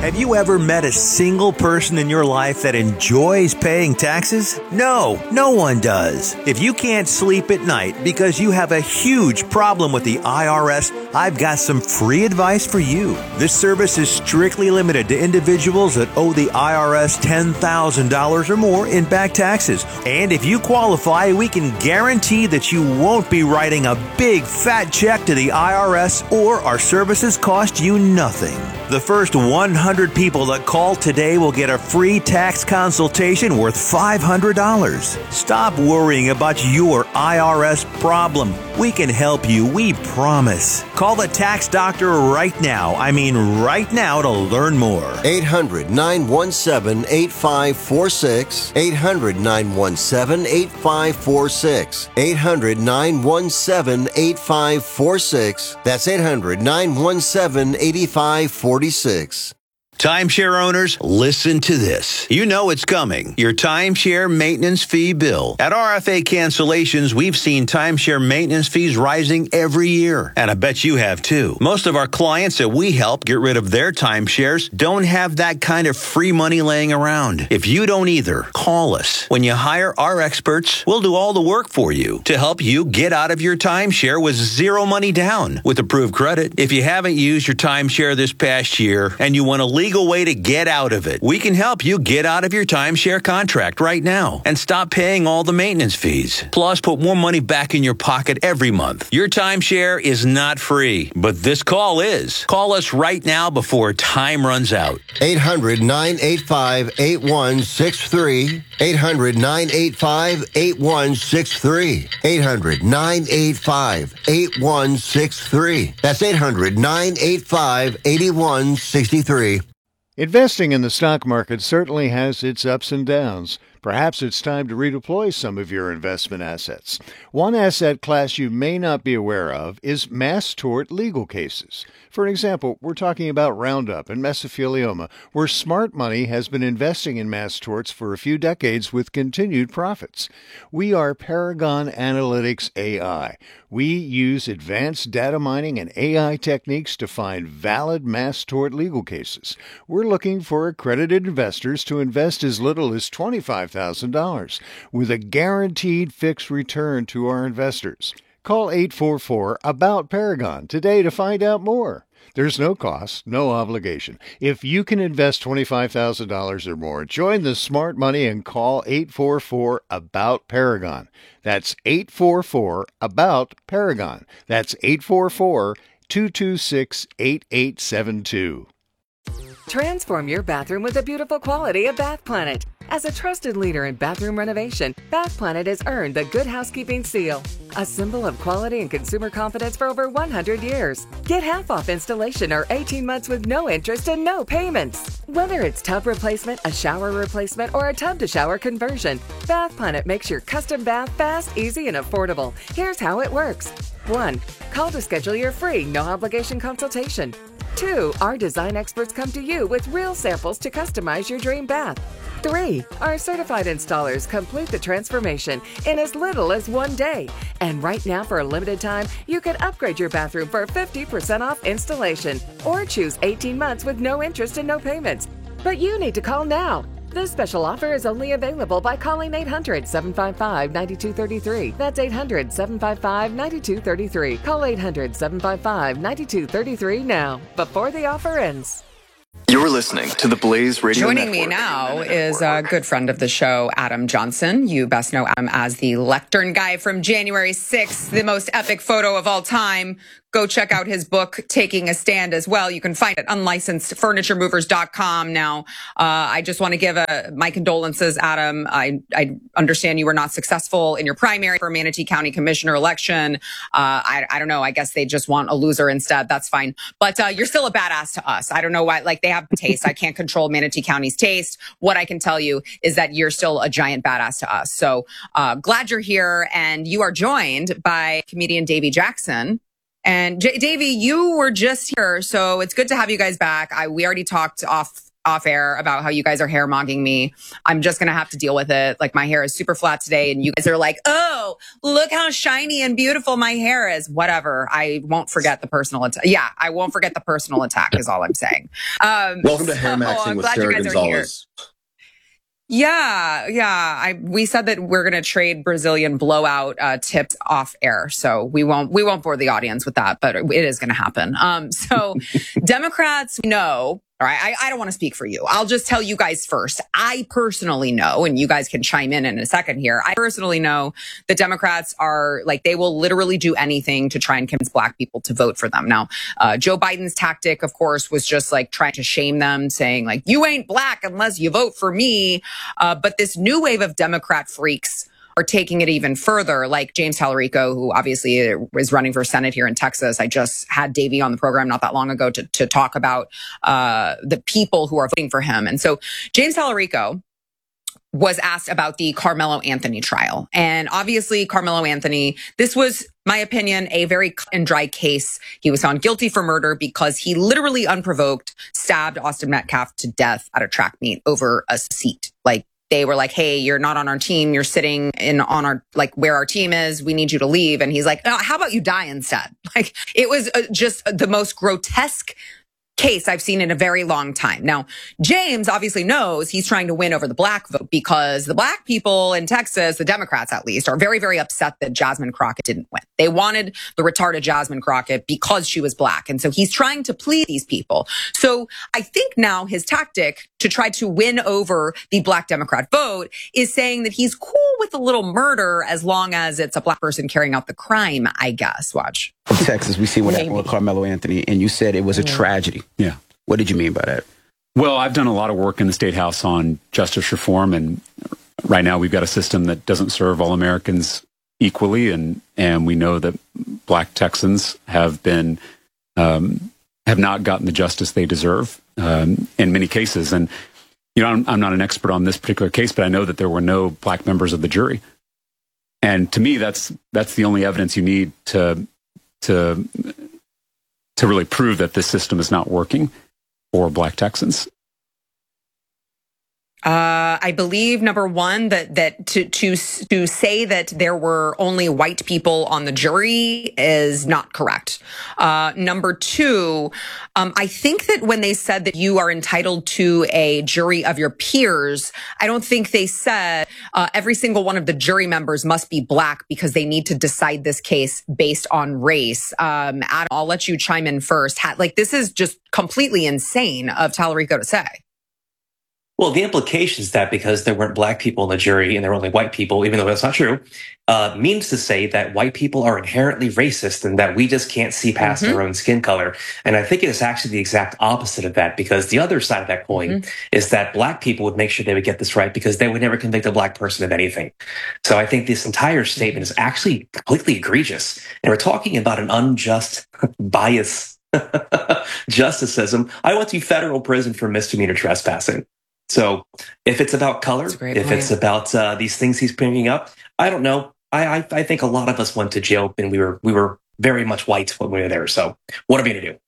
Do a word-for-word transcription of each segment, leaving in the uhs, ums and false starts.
Have you ever met a single person in your life that enjoys paying taxes? No, no one does. If you can't sleep at night because you have a huge problem with the I R S, I've got some free advice for you. This service is strictly limited to individuals that owe the I R S ten thousand dollars or more in back taxes. And if you qualify, we can guarantee that you won't be writing a big fat check to the I R S, or our services cost you nothing. The first one hundred people that call today will get a free tax consultation worth five hundred dollars. Stop worrying about your I R S problem. We can help you, we promise. Call the tax doctor right now. I mean right now to learn more. eight hundred, nine one seven, eight five four six. eight hundred, nine one seven, eight five four six. eight hundred, nine one seven, eight five four six. That's eight hundred, nine one seven, eight five four six. Timeshare owners, listen to this. You know it's coming. Your timeshare maintenance fee bill. At R F A Cancellations, we've seen timeshare maintenance fees rising every year. And I bet you have too. Most of our clients that we help get rid of their timeshares don't have that kind of free money laying around. If you don't either, call us. When you hire our experts, we'll do all the work for you to help you get out of your timeshare with zero money down with approved credit. If you haven't used your timeshare this past year and you want to leave legal way to get out of it, we can help you get out of your timeshare contract right now and stop paying all the maintenance fees. Plus, put more money back in your pocket every month. Your timeshare is not free, but this call is. Call us right now before time runs out. eight hundred, nine eight five, eight one six three. eight hundred, nine eight five, eight one six three. eight hundred, nine eight five, eight one six three. That's eight hundred, nine eight five, eight one six three. Investing in the stock market certainly has its ups and downs. Perhaps it's time to redeploy some of your investment assets. One asset class you may not be aware of is mass tort legal cases. For example, we're talking about Roundup and mesothelioma, where smart money has been investing in mass torts for a few decades with continued profits. We are Paragon Analytics A I. We use advanced data mining and A I techniques to find valid mass tort legal cases. We're looking for accredited investors to invest as little as twenty-five thousand dollars with a guaranteed fixed return to our investors. Call eight four four, ABOUT Paragon today to find out more. There's no cost, no obligation. If you can invest twenty-five thousand dollars or more, join the smart money and call eight four four, ABOUT Paragon. That's eight four four, ABOUT Paragon. That's eight four four, two two six, eight eight seven two. Transform your bathroom with the beautiful quality of Bath Planet. As a trusted leader in bathroom renovation, Bath Planet has earned the Good Housekeeping seal, a symbol of quality and consumer confidence for over one hundred years. Get half off installation or eighteen months with no interest and no payments. Whether it's tub replacement, a shower replacement, or a tub-to-shower conversion, Bath Planet makes your custom bath fast, easy, and affordable. Here's how it works. one. Call to schedule your free, no-obligation consultation. two. Our design experts come to you with real samples to customize your dream bath. three. Our certified installers complete the transformation in as little as one day. And right now, for a limited time, you can upgrade your bathroom for fifty percent off installation or choose eighteen months with no interest and no payments. But you need to call now. This special offer is only available by calling eight hundred, seven five five, nine two three three. That's eight hundred, seven five five, nine two three three. Call eight hundred, seven five five, nine two three three now, before the offer ends. You're listening to the Blaze Radio Joining Network. me now is a good friend of the show, Adam Johnson. You best know Adam as the lectern guy from January sixth, the most epic photo of all time. Go check out his book, Taking a Stand, as well. You can find it at unlicensed furniture movers dot com. Now, uh, I just want to give a, my condolences, Adam. I, I understand you were not successful in your primary for Manatee County Commissioner election. Uh, I, I don't know. I guess they just want a loser instead. That's fine. But uh, you're still a badass to us. I don't know why. Like, they have taste. I can't control Manatee County's taste. What I can tell you is that you're still a giant badass to us. So uh, glad you're here. And you are joined by comedian Davey Jackson. And J- Davey, you were just here, so it's good to have you guys back. I, we already talked off off air about how you guys are hair mogging me. I'm just going to have to deal with it. Like, my hair is super flat today, and you guys are like, oh, look how shiny and beautiful my hair is. Whatever. I won't forget the personal attack. Yeah, I won't forget the personal attack is all I'm saying. Um, Welcome to so, Hair Maxing I'm with glad Sarah you guys are Gonzalez. here. Yeah, yeah. I we said that we're going to trade Brazilian blowout uh, tips off air, so we won't we won't bore the audience with that, but it is going to happen. Um, so Democrats know. All right, I, I don't want to speak for you. I'll just tell you guys first. I personally know, and you guys can chime in in a second here. I personally know that Democrats are like, they will literally do anything to try and convince black people to vote for them. Now, uh, Joe Biden's tactic, of course, was just like trying to shame them, saying like, you ain't black unless you vote for me. Uh, but this new wave of Democrat freaks are taking it even further, like James Tallarico, who obviously is running for Senate here in Texas. I just had Davey on the program not that long ago to, to talk about uh, the people who are voting for him. And so James Tallarico was asked about the Carmelo Anthony trial. And obviously, Carmelo Anthony, this was, my opinion, a very cut and dry case. He was found guilty for murder because he literally unprovoked stabbed Austin Metcalf to death at a track meet over a seat. Like, they were like, hey, you're not on our team. You're sitting in on our, like, where our team is. We need you to leave. And he's like, oh, how about you die instead? Like, it was uh, just the most grotesque case I've seen in a very long time. Now, James obviously knows he's trying to win over the black vote because the black people in Texas, the Democrats at least, are very, very upset that Jasmine Crockett didn't win. They wanted the retarded Jasmine Crockett because she was black. And so he's trying to please these people. So I think now his tactic to try to win over the black Democrat vote is saying that he's cool with a little murder as long as it's a black person carrying out the crime, I guess. Watch. From Texas, we see what happened with Carmelo Anthony, and you said it was a tragedy. Yeah. What did you mean by that? Well, I've done a lot of work in the State House on justice reform, and right now we've got a system that doesn't serve all Americans equally, and and we know that black Texans have been um, have not gotten the justice they deserve um, in many cases. And you know, I'm, I'm not an expert on this particular case, but I know that there were no black members of the jury, and to me, that's that's the only evidence you need to to to really prove that this system is not working for black Texans. Uh, I believe number one that that to to to say that there were only white people on the jury is not correct. Uh, number two, um, I think that when they said that you are entitled to a jury of your peers, I don't think they said uh, every single one of the jury members must be black because they need to decide this case based on race. Um, Adam, I'll let you chime in first. Ha- like this is just completely insane of Tallarico to say. Well, the implication is that because there weren't black people in the jury and there were only white people, even though that's not true, uh, means to say that white people are inherently racist and that we just can't see past mm-hmm. our own skin color. And I think it is actually the exact opposite of that, because the other side of that coin mm-hmm. is that black people would make sure they would get this right because they would never convict a black person of anything. So I think this entire statement is actually completely egregious. And we're talking about an unjust bias justice system. I went to federal prison for misdemeanor trespassing. So if it's about color, if point. it's about uh, these things he's bringing up, I don't know. I, I I think a lot of us went to jail and we were we were very much white when we were there. So what are we going to do?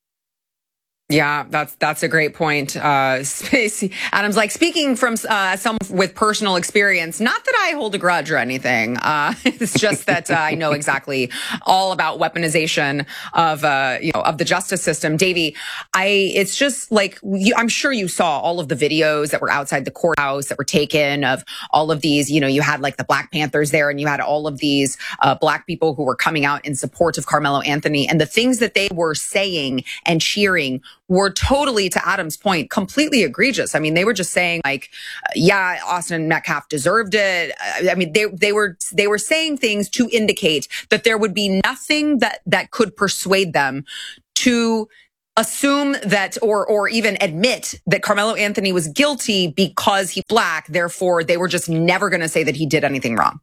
Yeah, that's that's a great point. Uh, Adam's like, speaking from uh, someone with personal experience, not that I hold a grudge or anything. Uh, it's just that uh, I know exactly all about weaponization of uh, you know of the justice system. Davey, I it's just like you, I'm sure you saw all of the videos that were outside the courthouse that were taken of all of these. You know, you had like the Black Panthers there, and you had all of these uh, black people who were coming out in support of Carmelo Anthony, and the things that they were saying and cheering were totally, to Adam's point, completely egregious. I mean, they were just saying like, yeah, Austin Metcalf deserved it. I mean, they they were they were saying things to indicate that there would be nothing that that could persuade them to assume that or or even admit that Carmelo Anthony was guilty because he's black. Therefore, they were just never going to say that he did anything wrong.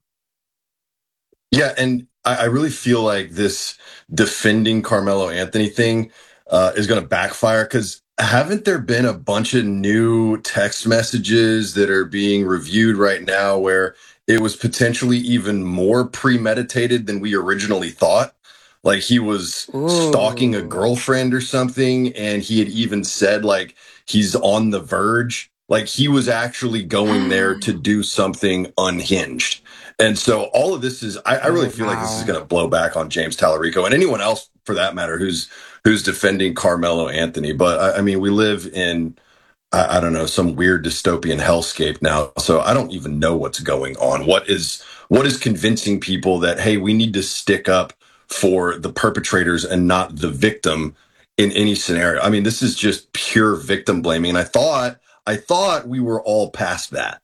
Yeah, and I, I really feel like this defending Carmelo Anthony thing Uh, is going to backfire, because haven't there been a bunch of new text messages that are being reviewed right now where it was potentially even more premeditated than we originally thought? like he was Ooh. stalking a girlfriend or something, and he had even said like he's on the verge. Like he was actually going there to do something unhinged. And so all of this is, I, I really Oh, feel like this is wow. going to blow back on James Tallarico and anyone else for that matter who's who's defending Carmelo Anthony. But I, I mean, we live in, I, I don't know, some weird dystopian hellscape now. So I don't even know what's going on. What is what is convincing people that, hey, we need to stick up for the perpetrators and not the victim in any scenario? I mean, this is just pure victim blaming. And I thought I thought we were all past that.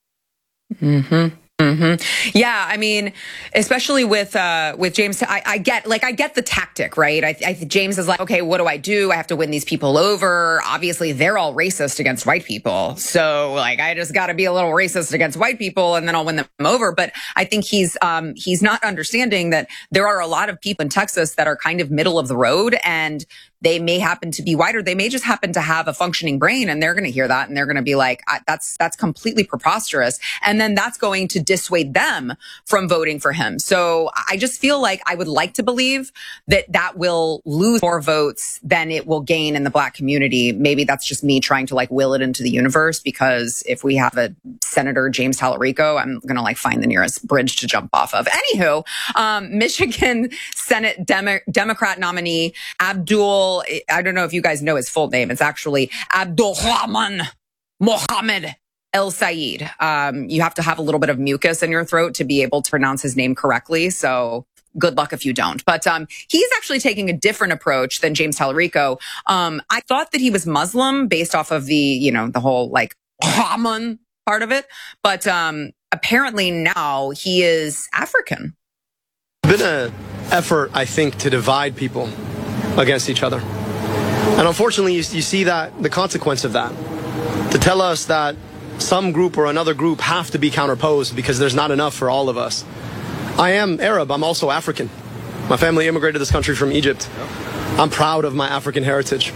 Mm-hmm. Mm-hmm. Yeah, I mean, especially with uh, with James, I, I get like I get the tactic, right? I, I James is like, okay, what do I do? I have to win these people over. Obviously, they're all racist against white people, so like I just got to be a little racist against white people, and then I'll win them over. But I think he's um, he's not understanding that there are a lot of people in Texas that are kind of middle of the road, and they may happen to be white, or they may just happen to have a functioning brain, and they're going to hear that and they're going to be like, that's, that's completely preposterous. And then that's going to dissuade them from voting for him. So I just feel like I would like to believe that that will lose more votes than it will gain in the black community. Maybe that's just me trying to like will it into the universe, because if we have a Senator James Tallarico, I'm going to like find the nearest bridge to jump off of. Anywho, um, Michigan Senate Demo- Democrat nominee Abdul, I don't know if you guys know his full name. It's actually Abdulrahman Mohammed El Sayed. Um, you have to have a little bit of mucus in your throat to be able to pronounce his name correctly. So good luck if you don't. But um, he's actually taking a different approach than James Tallarico. Um, I thought that he was Muslim based off of the, you know, the whole like Rahman part of it. But um, apparently now he is African. It's been an effort, I think, to divide people against each other. And unfortunately, you, you see that the consequence of that, to tell us that some group or another group have to be counterposed because there's not enough for all of us. I am Arab. I'm also African. My family immigrated to this country from Egypt. I'm proud of my African heritage.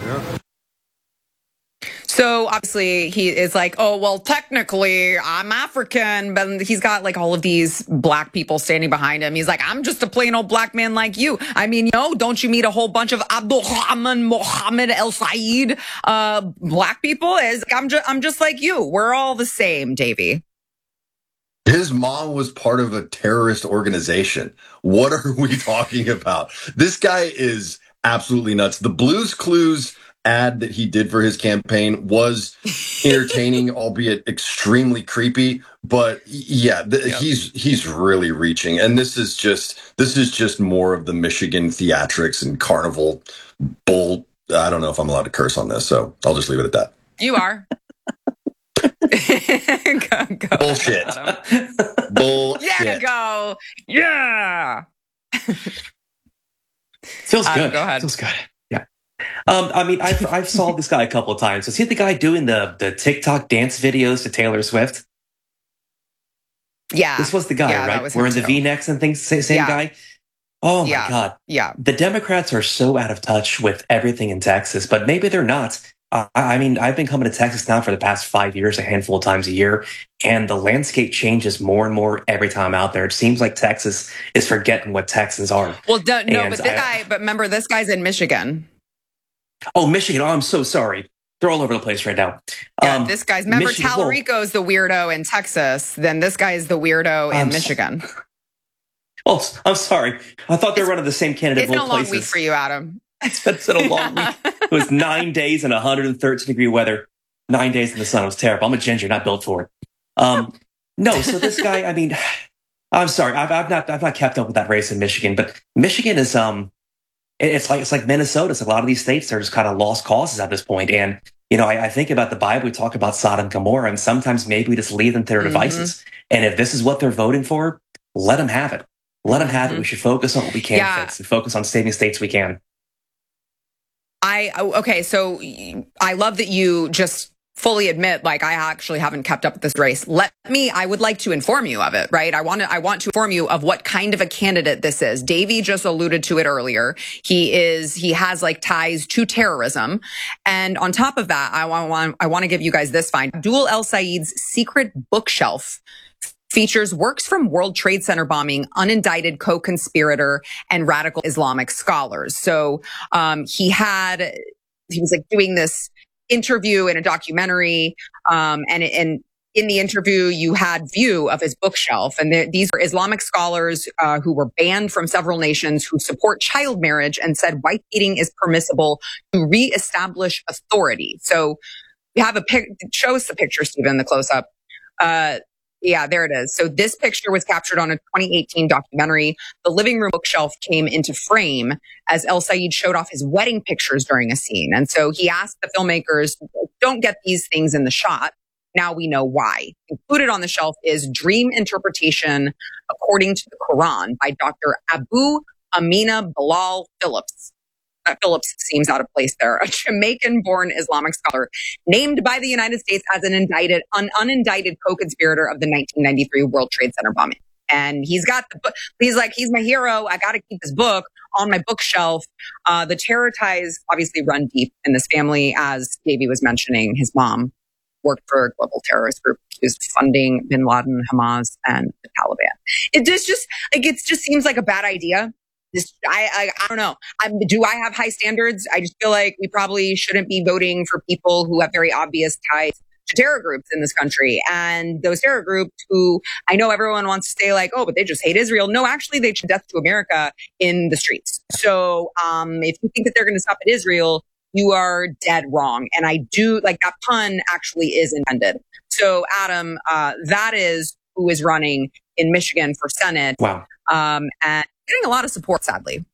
So obviously he is like, oh, well, technically I'm African, but he's got like all of these black people standing behind him. He's like, I'm just a plain old black man like you. I mean, you know, don't you meet a whole bunch of Abdulrahman Mohammed El Sayed uh, black people? Is I'm just I'm just like you. We're all the same, Davey. His mom was part of a terrorist organization. What are we talking about? This guy is absolutely nuts. The Blue's Clues ad that he did for his campaign was entertaining, albeit extremely creepy. But yeah, the, yep. he's he's really reaching, and this is just this is just more of the Michigan theatrics and carnival bull. I don't know if I'm allowed to curse on this, so I'll just leave it at that. You are. go, go Bullshit. Bullshit. Yeah, go. Yeah. Feels Adam, good. Go ahead. Feels good. Um, I mean, I've I've saw this guy a couple of times. Is he the guy doing the the TikTok dance videos to Taylor Swift? Yeah, this was the guy, yeah, right? Wearing the V-necks and things. Same yeah. guy. Oh my yeah. God. Yeah. The Democrats are so out of touch with everything in Texas, but maybe they're not. Uh, I mean, I've been coming to Texas now for the past five years, a handful of times a year, and the landscape changes more and more every time I'm out there. It seems like Texas is forgetting what Texans are. Well, no, and but this I, guy. But remember, this guy's in Michigan. Oh, Michigan. Oh, I'm so sorry. They're all over the place right now. Yeah, um, this guy's, remember Michigan, Tallarico's the weirdo in Texas. Then this guy is the weirdo in I'm Michigan. So, oh, I'm sorry. I thought they were running the same candidate It's both been a long places. week for you, Adam. It's been, it's been a long week. It was nine days and one hundred thirteen degree weather. Nine days in the sun. It was terrible. I'm a ginger, not built for it. Um, no, so this guy, I mean, I'm sorry. I've, I've not I've not kept up with that race in Michigan, but Michigan is um It's like it's like Minnesota. It's a lot of these states are just kind of lost causes at this point. And, you know, I, I think about the Bible. We talk about Sodom and Gomorrah, and sometimes maybe we just leave them to their mm-hmm. devices. And if this is what they're voting for, let them have it. Let them have mm-hmm. it. We should focus on what we can yeah. fix and focus on saving states we can. I okay. So I love that you just fully admit, like, I actually haven't kept up with this race. Let me, I would like to inform you of it, right? I want to, I want to inform you of what kind of a candidate this is. Davey just alluded to it earlier. He is, he has like ties to terrorism. And on top of that, I want, I want to give you guys this find. Abdul El Sayed's secret bookshelf features works from World Trade Center bombing, unindicted co-conspirator, and radical Islamic scholars. So um, he had, he was like doing this interview in a documentary, um, and and in the interview, you had view of his bookshelf, and the, these were Islamic scholars uh, who were banned from several nations who support child marriage and said wife beating is permissible to reestablish authority. So we have a pic. Show us the picture, Stephen, the close up. Uh, yeah, there it is. So this picture was captured on a twenty eighteen documentary. The living room bookshelf came into frame as El Sayed showed off his wedding pictures during a scene. And so he asked the filmmakers, don't get these things in the shot. Now we know why. Included on the shelf is Dream Interpretation According to the Quran by Doctor Abu Amina Bilal Phillips. Uh, Phillips seems out of place there. A Jamaican-born Islamic scholar named by the United States as an indicted, an unindicted co-conspirator of the nineteen ninety-three World Trade Center bombing. And he's got the book. He's like, he's my hero. I got to keep his book on my bookshelf. Uh, the terror ties obviously run deep in this family. As Davey was mentioning, his mom worked for a global terrorist group who's funding bin Laden, Hamas, and the Taliban. It just, just like, it just seems like a bad idea. This, I, I, I don't know. I'm, do I have high standards? I just feel like we probably shouldn't be voting for people who have very obvious ties to terror groups in this country. And those terror groups who I know everyone wants to say like, oh, but they just hate Israel. No, actually, they should death to America in the streets. So um, if you think that they're going to stop at Israel, you are dead wrong. And I do like that pun actually is intended. So Adam, uh, that is who is running in Michigan for Senate. Wow. Um, and getting a lot of support, sadly.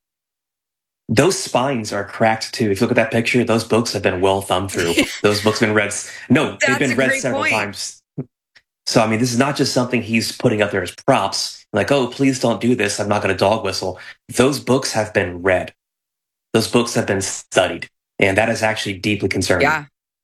Those spines are cracked too. If you look at that picture, those books have been well thumbed through. Those books have been read. No, they've been read several point. times. So, I mean, this is not just something he's putting up there as props. Like, oh, please don't do this. I'm not going to dog whistle. Those books have been read. Those books have been studied. And that is actually deeply concerning. Yeah.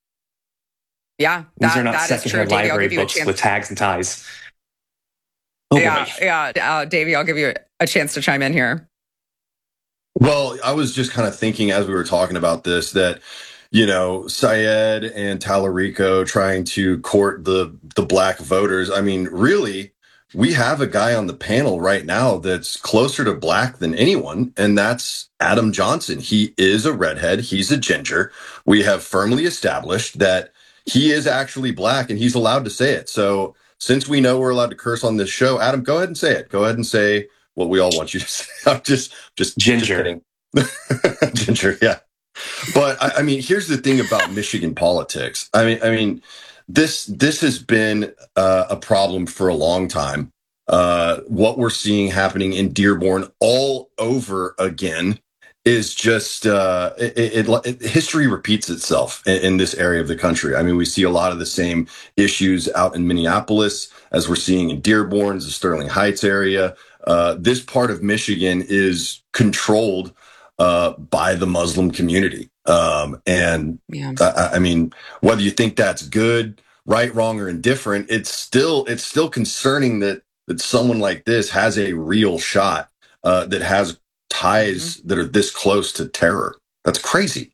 Yeah. These that, are not that secondhand library books with tags and ties. Oh, yeah. Boy. Yeah. Uh, Davey, I'll give you a chance to chime in here. Well, I was just kind of thinking as we were talking about this that, you know, Syed and Tallarico trying to court the the black voters. I mean, really, we have a guy on the panel right now that's closer to black than anyone, and that's Adam Johnson. He is a redhead. He's a ginger. We have firmly established that he is actually black, and he's allowed to say it. So since we know we're allowed to curse on this show, Adam, go ahead and say it. Go ahead and say what we all want you to say. I'm just, just ginger. Just ginger, yeah. But I, I mean, here's the thing about Michigan politics. I mean, I mean, this this has been uh, a problem for a long time. Uh, what we're seeing happening in Dearborn all over again is just uh, it, it, it, history repeats itself in, in this area of the country. I mean, we see a lot of the same issues out in Minneapolis as we're seeing in Dearborn, the Sterling Heights area. Uh, this part of Michigan is controlled uh, by the Muslim community. Um, and yeah. I, I mean, whether you think that's good, right, wrong, or indifferent, it's still it's still concerning that that someone like this has a real shot uh, that has ties mm-hmm. that are this close to terror. That's crazy.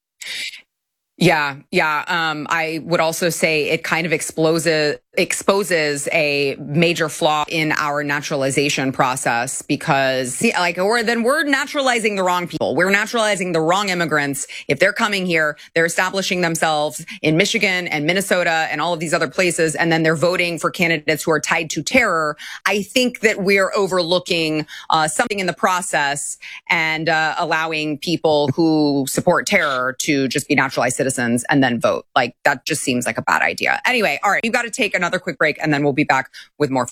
Yeah, yeah. Um, I would also say it kind of exposes exposes a major flaw in our naturalization process because, see, like, or then we're naturalizing the wrong people. We're naturalizing the wrong immigrants. If they're coming here, they're establishing themselves in Michigan and Minnesota and all of these other places, and then they're voting for candidates who are tied to terror. I think that we're overlooking uh, something in the process and uh, allowing people who support terror to just be naturalized citizens and then vote. Like, that just seems like a bad idea. Anyway, all right, we've got to take another quick break and then we'll be back with more